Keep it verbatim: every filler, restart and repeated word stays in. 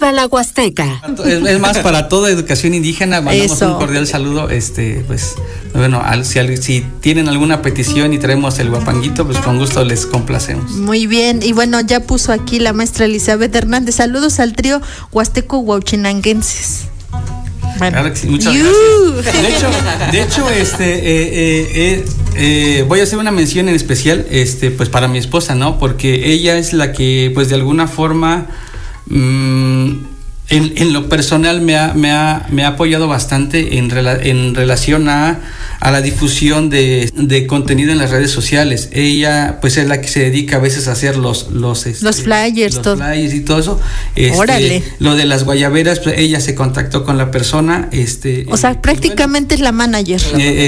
para la Huasteca. Es, es más, para toda educación indígena, mandamos Eso. un cordial saludo. Este, pues, bueno, al, si, al, si tienen alguna petición y traemos el guapanguito, pues con gusto les complacemos. Muy bien, y bueno, ya puso aquí la maestra Elizabeth Hernández. Saludos al trío Huasteco Huauchinanguenses. Bueno. Claro que sí, muchas gracias. De hecho, de hecho, este, eh, eh, eh, eh, voy a hacer una mención en especial, este, pues para mi esposa, ¿no? Porque ella es la que, pues de alguna forma, mmm, en, en lo personal me ha, me ha, me ha apoyado bastante en, rela, en relación a, a la difusión de, de contenido en las redes sociales. Ella, pues es la que se dedica a veces a hacer los, los, este, los flyers, los todo. flyers y todo eso. Este, Órale. Lo de las guayaberas, pues ella se contactó con la persona, este. O sea, eh, prácticamente bueno, es la manager. Eh,